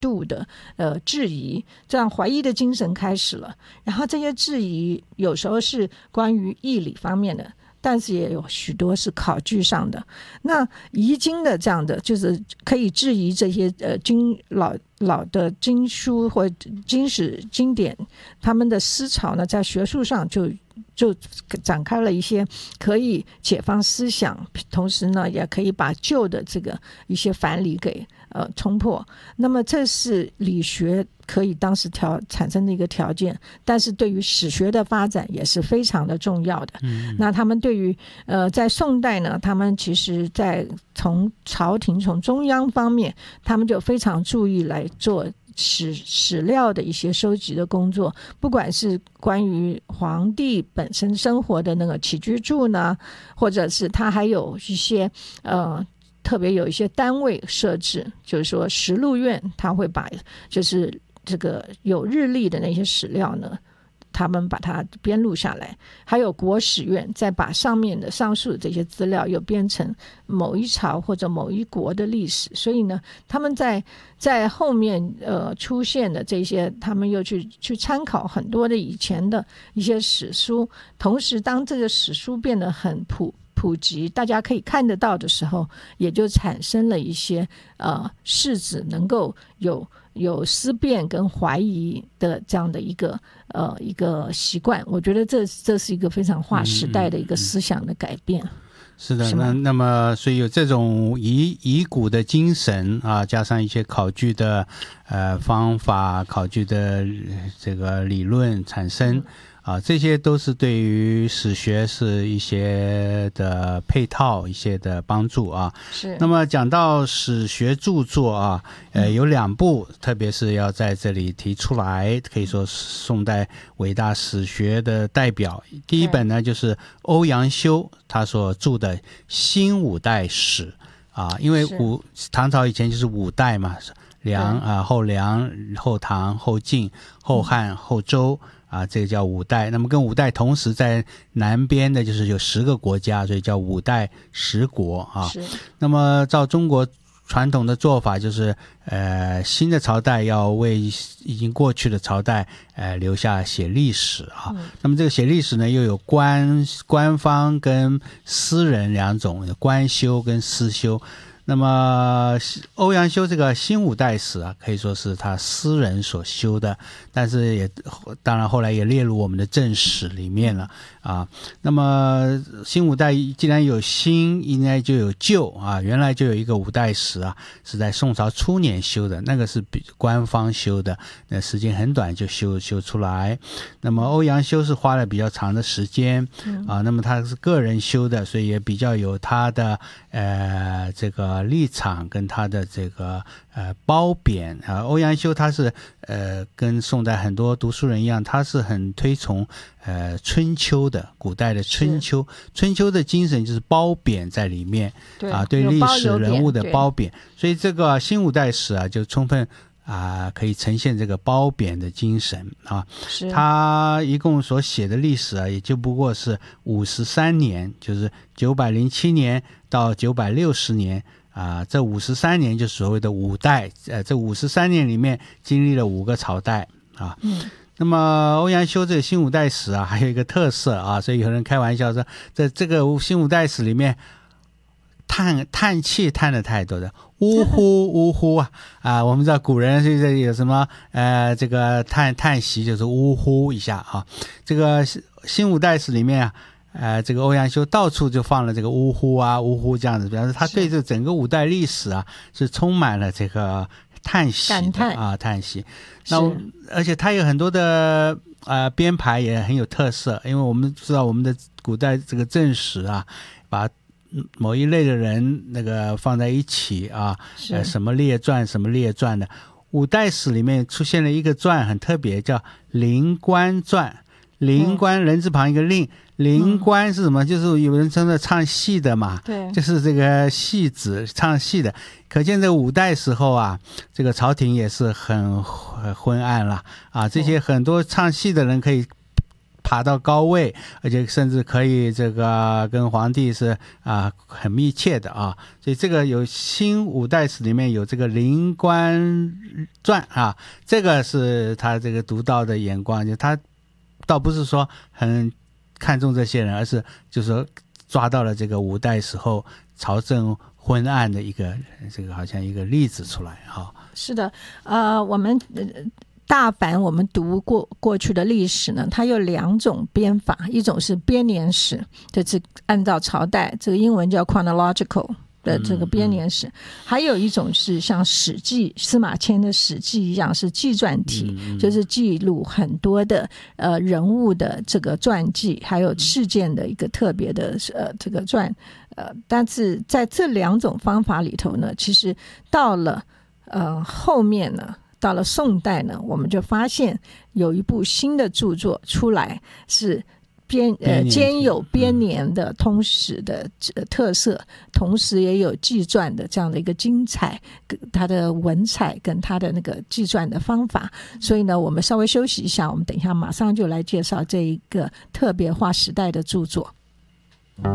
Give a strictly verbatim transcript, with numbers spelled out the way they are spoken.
度的呃质疑，这样怀疑的精神开始了。然后这些质疑有时候是关于义理方面的，但是也有许多是考据上的。那遗经的这样的就是可以质疑这些呃经老老的经书或经史经典，他们的思潮呢，在学术上就就展开了一些可以解放思想，同时呢，也可以把旧的这个一些反理给呃冲破。那么这是理学可以当时条产生的一个条件，但是对于史学的发展也是非常的重要的。嗯、那他们对于呃在宋代呢，他们其实在从朝廷从中央方面，他们就非常注意来做史史料的一些收集的工作，不管是关于皇帝本身生活的那个起居住呢，或者是他还有一些呃特别有一些单位设置，就是说实录院他会把就是这个有日历的那些史料呢，他们把它编录下来，还有国史院再把上面的上述的这些资料又编成某一朝或者某一国的历史。所以呢，他们在在后面呃出现的这些，他们又去去参考很多的以前的一些史书，同时当这个史书变得很普普及，大家可以看得到的时候，也就产生了一些呃士子能够有有思辨跟怀疑的这样的一个呃一个习惯。我觉得这这是一个非常划时代的一个思想的改变。嗯嗯嗯是的，是那那么所以有这种遗遗古的精神啊，加上一些考据的呃方法、考据的这个理论产生。嗯啊，这些都是对于史学是一些的配套，一些的帮助啊。 是。 那么讲到史学著作啊，呃，有两部，嗯、特别是要在这里提出来，可以说是宋代伟大史学的代表。第一本呢，就是欧阳修他所著的《新五代史》啊，因为五唐朝以前就是五代嘛，梁啊，后梁、后唐、后晋、后汉、后周。啊，这个叫五代。那么跟五代同时在南边的就是有十个国家，所以叫五代十国啊。 是。那么照中国传统的做法，就是呃新的朝代要为已经过去的朝代呃留下写历史啊。嗯、那么这个写历史呢，又有官官方跟私人两种，有官修跟私修。那么欧阳修这个新五代史啊，可以说是他私人所修的，但是也当然后来也列入我们的正史里面了啊。那么新五代既然有新，应该就有旧啊。原来就有一个五代史啊，是在宋朝初年修的，那个是比官方修的，那时间很短就修修出来。那么欧阳修是花了比较长的时间啊，那么他是个人修的，所以也比较有他的呃这个立场跟他的这个呃褒贬啊。欧阳修他是呃跟宋代很多读书人一样，他是很推崇呃春秋的，古代的春秋，春秋的精神就是褒贬在里面， 对啊，对历史人物的褒贬，所以这个新五代史啊就充分啊，可以呈现这个褒贬的精神啊。他一共所写的历史啊，也就不过是五十三年，就是九百零七年到九百六十年啊。这五十三年就是所谓的五代，呃，这五十三年里面经历了五个朝代啊。嗯。那么欧阳修这个新五代史啊，还有一个特色啊，所以有人开玩笑说，在这个新五代史里面，叹叹气叹的太多的。呜呼呜呼啊啊！我们知道古人现在有什么呃，这个叹叹息就是呜呼一下啊。这个新五代史里面啊，呃，这个欧阳修到处就放了这个呜呼啊呜呼这样子，表示他对这整个五代历史啊是充满了这个叹息感叹啊叹息。那而且他有很多的呃编排也很有特色，因为我们知道我们的古代这个正史啊，把某一类的人那个放在一起啊，呃，什么列传什么列传的。五代史里面出现了一个传很特别，叫灵官传。灵官、嗯、人字旁一个令，灵官是什么？嗯、就是有人称的唱戏的嘛， 对， 就是这个戏子唱戏的。可见这个五代时候啊，这个朝廷也是很昏暗了啊，这些很多唱戏的人可以爬到高位，而且甚至可以这个跟皇帝是啊很密切的啊。所以这个有新五代史里面有这个灵官传啊，这个是他这个独到的眼光，就他倒不是说很看重这些人，而是就是说抓到了这个五代时候朝政昏暗的一个这个好像一个例子出来啊。 是的，呃，我们大凡我们读过过去的历史呢，它有两种编法，一种是编年史，就是按照朝代，这个英文叫 chronological 的这个编年史，嗯嗯、还有一种是像史记，司马迁的史记一样是纪传体，嗯嗯、就是记录很多的呃人物的这个传记，还有事件的一个特别的呃这个传，呃，但是在这两种方法里头呢，其实到了呃后面呢。到了宋代呢，我们就发现有一部新的著作出来，是编呃兼有编年的通史的特色，同时也有纪传的这样的一个精彩，它的文采跟它的那个纪传的方法。所以呢，我们稍微休息一下，我们等一下马上就来介绍这一个特别划时代的著作。